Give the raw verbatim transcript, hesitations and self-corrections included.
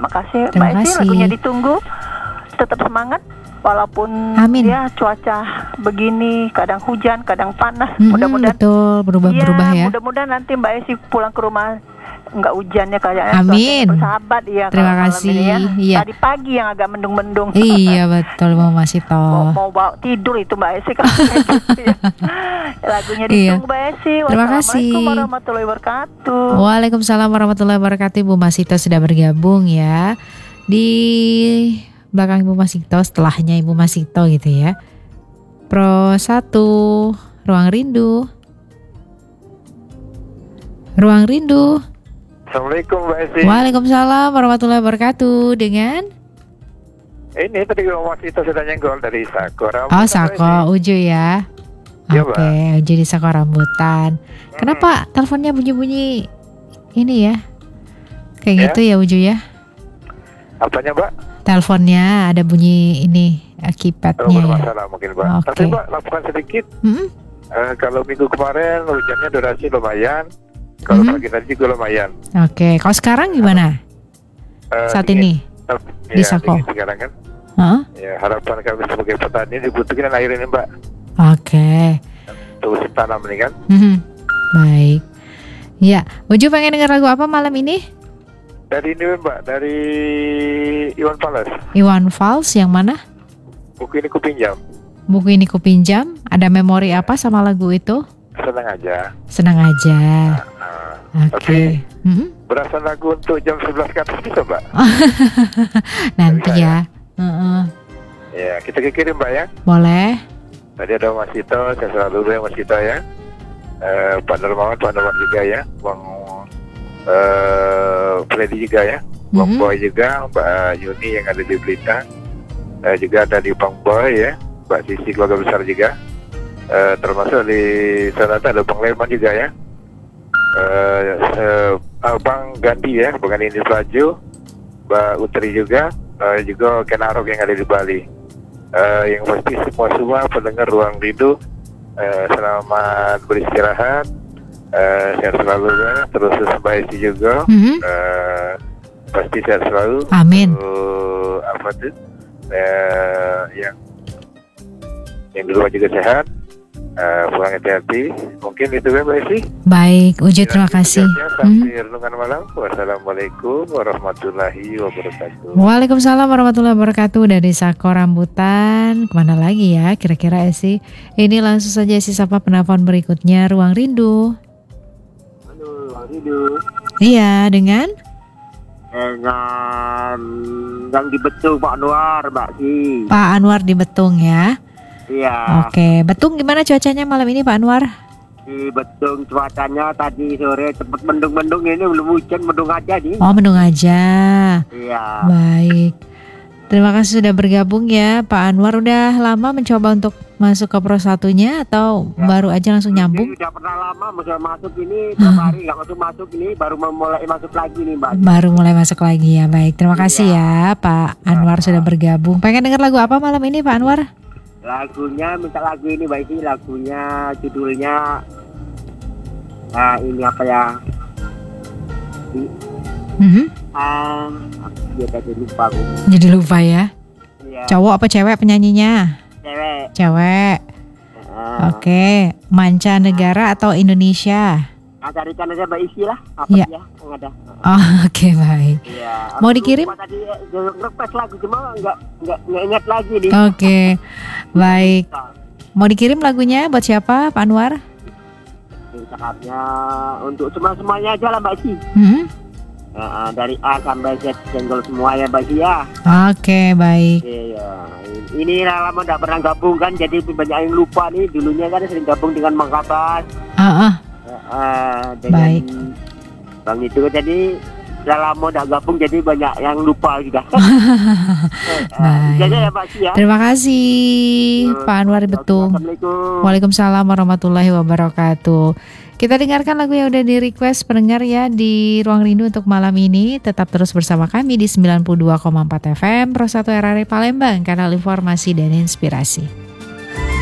Makasih Terima Mbak Esi, kasih. lagunya ditunggu. Tetap semangat walaupun Amin. ya cuaca begini, kadang hujan, kadang panas. Mm-mm, Mudah-mudahan betul, berubah-berubah ya. mudah-mudahan nanti Mbak Esi pulang ke rumah nggak hujannya kayaknya. Amin. Cuacanya bersahabat ya. Terima kalau malam kasih. ini ya. Iya. Tadi pagi yang agak mendung-mendung. Iya betul Mama Sito. mau, mau bawa tidur itu Mbak Esi kan. Ya. Lagunya Iya. ditunggu Mbak Esi. Terima kasih. Wassalamualaikum warahmatullahi wabarakatuh. Waalaikumsalam warahmatullahi wabarakatuh. Ibu Masito sudah bergabung ya di belakang Ibu Masito, setelahnya Ibu Masito gitu ya. Pro satu Ruang Rindu. Ruang Rindu. Assalamualaikum Mbak Esi. Waalaikumsalam warahmatullahi wabarakatuh. Dengan Ini tadi Mas itu sudah nyenggol dari Sako Rambutan. Oh Sako Uju ya. Iya, Oke, Uju di Sako Rambutan. Kenapa teleponnya bunyi-bunyi ini ya? Kayak Ya. gitu ya Uju ya? Apanya Mbak? Teleponnya ada bunyi ini eh, Oh, keypadnya ya. bermasalah mungkin Mbak. Oke. Tapi Mbak lakukan sedikit. Mm-mm. Eh, kalau minggu kemarin hujannya durasi lumayan. Kalau Mhm. pagi tadi juga lumayan. Oke, kalau sekarang gimana? Eh, Saat dingin. ini? Tapi- Di ya, Sako? dingin sekarang kan. Hah? Ya, harapan kami sebagai petani dibutuhkan air ini Mbak. Oke. Terus tanam ini kan. Mhm. Baik. Ya, Uju pengen denger lagu apa malam ini? Dari ini Mbak, dari Iwan Fals. Iwan Fals yang mana? Buku ini kupinjam. Buku ini kupinjam. Ada memori apa sama lagu itu? Senang aja. Senang aja. Nah, Oke. Mhm. berasa lagu untuk jam sebelas ke atas bisa Mbak? Nanti Bisa ya. Heeh. Ya, kita kirim Mbak ya. Boleh. Tadi ada Mas Sito, saya selalu ya Mas Sito ya. Eh, Pak Darmawan, Pak Darmawan juga ya. Bang eh, Freddy juga ya. Bang Mhm. Boy juga, Mbak Yuni yang ada di Blitar. Eh, juga ada di Bang Boy ya. Mbak Sisi keluarga besar juga. Eh, termasuk di sana ada Bang Leman juga ya. Eh, eh, ah, Bang Gandhi ya, Bang Gandhi di Pelaju. Mbak Utri juga. Eh, juga Ken Arok yang ada di Bali. Eh, yang pasti semua-semua pendengar Ruang Rindu, eh, selamat beristirahat, eh, sehat selalu ya, terus Mbak Esi juga, Mhm. eh, pasti sehat selalu. Amin. Eh, apa tuh? Eh, yang yang di rumah juga sehat, eh, pulang hati-hati. Mungkin itu ya Mbak Esi. Baik, Uju terima kasih. Mhm. Sampai renungan malam. Wassalamualaikum warahmatullahi wabarakatuh. Waalaikumsalam warahmatullahi wabarakatuh. Dari Sako Rambutan. Kemana lagi ya kira-kira Esi? Ini langsung saja Esi sapa penelpon berikutnya. Ruang Rindu. Halo, Ruang Rindu. Iya, dengan Dengan yang di Betung Pak Anwar, Mbak Si. Pak Anwar di Betung ya. Iya. Oke, Betung gimana cuacanya malam ini Pak Anwar? Di Betung cuacanya tadi sore sempat mendung-mendung, ini belum hujan, mendung aja nih. Oh, mendung aja. Iya. Baik. Terima kasih sudah bergabung ya Pak Anwar. Udah lama mencoba untuk masuk ke Pro satunya atau Ya. baru aja langsung nyambung? Ini udah pernah lama masuk masuk ini berapa hari nggak masuk masuk ini baru mau mulai masuk lagi nih Mbak. Baru mulai masuk lagi ya. Baik, terima kasih Iya. ya Pak Anwar sudah bergabung. Pengen dengar lagu apa malam ini Pak Anwar? Lagunya minta lagu ini Mbak Si, lagunya judulnya nah ini apa ya? Mhm. Ah, dia tadi lupa aku. Jadi lupa ya. Iya. Cowok apa cewek penyanyinya? Cewek. Cewek. Ah. Oke, mancanegara atau Indonesia? Nah, carikan aja Mbak Isi lah, apa Iya. ya yang ada. Oh, oke baik. Iya. Mau Aku dikirim? lupa tadi request lagu cuma nggak nggak nggak ingat lagi nih. Oke, baik. Mau dikirim lagunya buat siapa Pak Anwar? Cakapnya untuk semua semuanya aja lah Mbak Isi. Mhm. Nah, dari A sampai Z senggol semua ya Mbak Isi ya. Oke, baik. Iya. Ini lama nggak pernah gabung kan, jadi banyak yang lupa nih. Dulunya kan sering gabung dengan Mang Kabas. Ah, ah. Uh, dengan Baik. Bang itu jadi udah lama udah gabung jadi banyak yang lupa juga. Baik. Jadi ya Mbak Sia. Terima kasih Pak Anwar di Betung. Assalamualaikum. Waalaikumsalam warahmatullahi wabarakatuh. Kita dengarkan lagu yang udah di request pendengar ya di Ruang Rindu untuk malam ini. Tetap terus bersama kami di sembilan puluh dua koma empat F M Pro satu R R I Palembang, kanal informasi dan inspirasi.